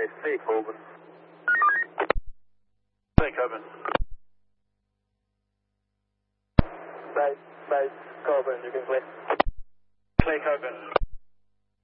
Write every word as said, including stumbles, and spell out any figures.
C, Corbin. Say, Corbin. Base, base, Corbin, you can clear. Clear, Corbin.